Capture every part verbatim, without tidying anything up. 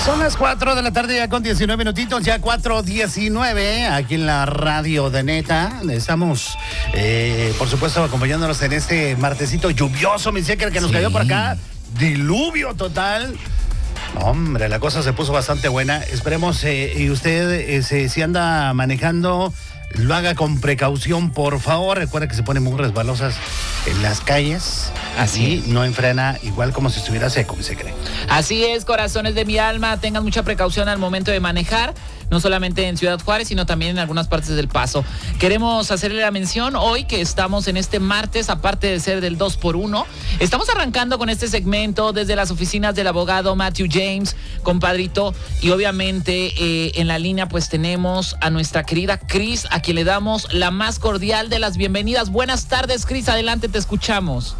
Son las cuatro de la tarde ya con diecinueve minutitos, ya cuatro diecinueve aquí en la radio de Neta. Estamos, eh, por supuesto, acompañándonos en este martesito lluvioso, mi seca, que nos sí. cayó por acá. Diluvio total. Hombre, la cosa se puso bastante buena. Esperemos, eh, y usted, eh, se, si anda manejando, lo haga con precaución, por favor. Recuerda que se ponen muy resbalosas en las calles. Así no enfrena igual como si estuviera seco, se cree. Así es, corazones de mi alma, tengan mucha precaución al momento de manejar, no solamente en Ciudad Juárez, sino también en algunas partes del Paso. Queremos hacerle la mención hoy que estamos en este martes, aparte de ser del dos por uno, estamos arrancando con este segmento desde las oficinas del abogado Matthew James, compadrito, y obviamente eh, en la línea pues tenemos a nuestra querida Cris, a quien le damos la más cordial de las bienvenidas. Buenas tardes, Cris, adelante, te escuchamos.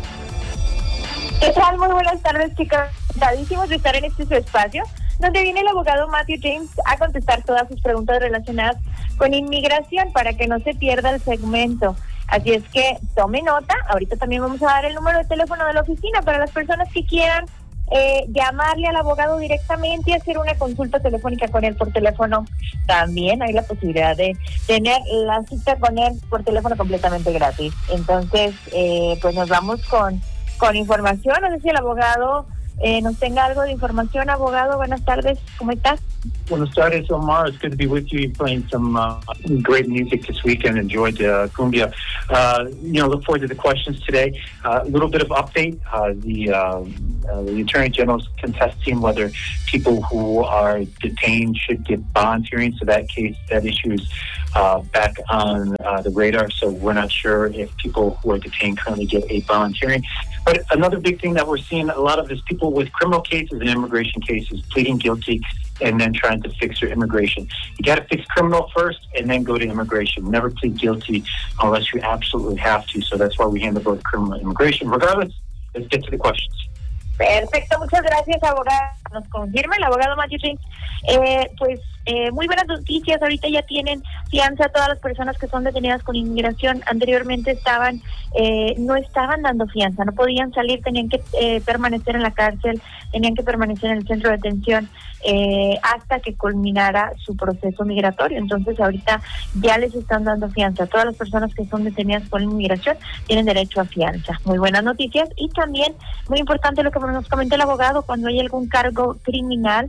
¿Qué tal? Muy buenas tardes, chicos. Encantadísimos de estar en este su espacio, donde viene el abogado Matthew James a contestar todas sus preguntas relacionadas con inmigración para que no se pierda el segmento. Así es que tome nota. Ahorita también vamos a dar el número de teléfono de la oficina para las personas que quieran eh, llamarle al abogado directamente y hacer una consulta telefónica con él por teléfono. También hay la posibilidad de tener la cita con él por teléfono completamente gratis. Entonces, eh, pues nos vamos con... con información. No sé si el abogado eh, nos tenga algo de información. Abogado, buenas tardes, ¿cómo estás? Buenas tardes, Omar. It's good to be with you. You're playing some uh, great music this weekend. Enjoyed uh, cumbia. Uh, you know, look forward to the questions today. A uh, little bit of update. Uh, the uh, uh, the Attorney General's contesting whether people who are detained should get bond hearings. So that case, that issue is uh, back on uh, the radar. So we're not sure if people who are detained currently get a bond hearing. But another big thing that we're seeing a lot of is people with criminal cases and immigration cases pleading guilty and then trying to fix their immigration. You got to fix criminal first and then go to immigration. Never plead guilty unless you absolutely have to. So that's why we handle both criminal and immigration. Regardless, let's get to the questions. Perfecto, muchas gracias, abogado. Nos confirma el abogado Matthew James. Eh, pues eh, muy buenas noticias. Ahorita ya tienen fianza todas las personas que son detenidas con inmigración. Anteriormente estaban, eh, no estaban dando fianza, no podían salir, tenían que eh, permanecer en la cárcel, tenían que permanecer en el centro de detención eh, hasta que culminara su proceso migratorio. Entonces ahorita ya les están dando fianza. Todas las personas que son detenidas con inmigración tienen derecho a fianza. Muy buenas noticias. Y también muy importante lo que nos comenta el abogado: cuando hay algún cargo criminal,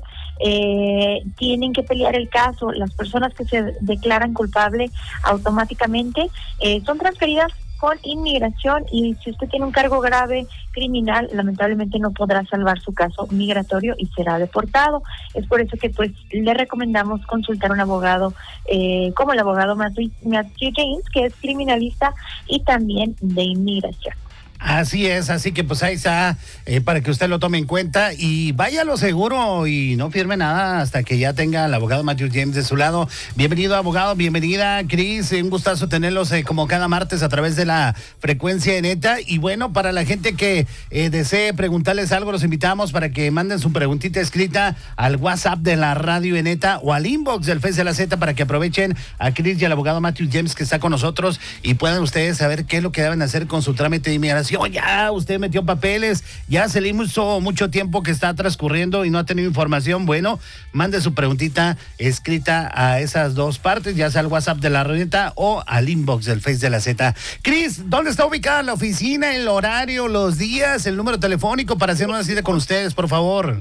eh, tienen que pelear el caso. Las personas que se declaran culpables automáticamente eh, son transferidas con inmigración, y si usted tiene un cargo grave criminal, lamentablemente no podrá salvar su caso migratorio y será deportado. Es por eso que pues le recomendamos consultar a un abogado eh, como el abogado Matthew, Matthew James, que es criminalista y también de inmigración. Así es, así que pues ahí está, eh, para que usted lo tome en cuenta y vaya a lo seguro y no firme nada hasta que ya tenga al abogado Matthew James de su lado. Bienvenido, abogado, bienvenida, Cris, un gustazo tenerlos eh, como cada martes a través de la frecuencia de Neta. Y bueno, para la gente que eh, desee preguntarles algo, los invitamos para que manden su preguntita escrita al WhatsApp de la radio de Neta o al inbox del Face de la Z, para que aprovechen a Cris y al abogado Matthew James que está con nosotros y puedan ustedes saber qué es lo que deben hacer con su trámite de inmigración. Ya usted metió papeles, ya se le hizo mucho tiempo que está transcurriendo y no ha tenido información. Bueno, mande su preguntita escrita a esas dos partes, ya sea al WhatsApp de la Reneta o al inbox del Face de la Z. Cris, ¿dónde está ubicada la oficina, el horario, los días, el número telefónico para hacer una cita con ustedes, por favor?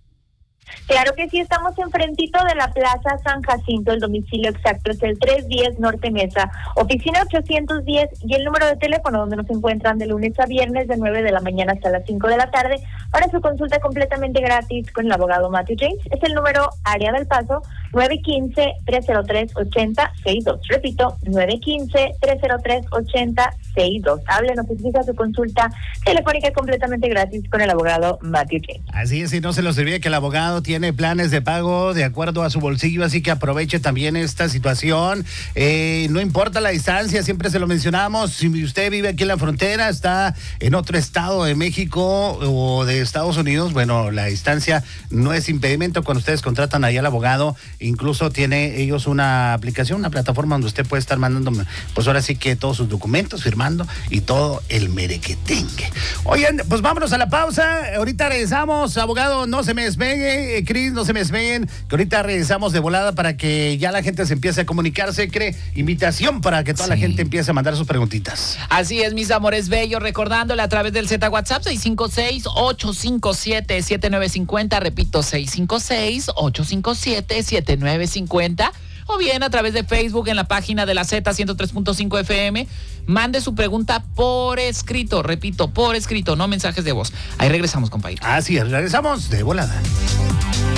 Claro que sí, estamos enfrentito de la Plaza San Jacinto. El domicilio exacto es el trescientos diez Norte Mesa, oficina ochocientos diez, y el número de teléfono donde nos encuentran de lunes a viernes de nueve de la mañana hasta las cinco de la tarde para su consulta completamente gratis con el abogado Matthew James. Es el número área del Paso nueve uno cinco, tres cero tres, ocho cero seis dos. Repito, nueve uno cinco, tres cero tres, ocho cero seis dos. Háblenos, explica su consulta telefónica completamente gratis con el abogado Matthew James. Así es, y no se los olvide que el abogado tiene planes de pago de acuerdo a su bolsillo, así que aproveche también esta situación. Eh, no importa la distancia, siempre se lo mencionamos. Si usted vive aquí en la frontera, está en otro estado de México o de Estados Unidos, bueno, la distancia no es impedimento cuando ustedes contratan ahí al abogado. Incluso tiene ellos una aplicación, una plataforma donde usted puede estar mandando, pues ahora sí que todos sus documentos, firmando trabajando y todo el merequetengue. Oigan, pues vámonos a la pausa. Ahorita regresamos, abogado, no se me despegue, Cris, no se me despeguen, que ahorita regresamos de volada para que ya la gente se empiece a comunicarse, cree invitación para que toda sí. la gente empiece a mandar sus preguntitas. Así es, mis amores bellos, recordándole a través del Z WhatsApp seis cinco seis, ocho cinco siete, siete nueve cinco cero, repito, seis cinco seis, ocho cinco siete, siete nueve cinco cero, o bien a través de Facebook en la página de la Z ciento tres punto cinco F M. Mande su pregunta por escrito, repito, por escrito, no mensajes de voz. Ahí regresamos, compañero. Así es, regresamos de volada.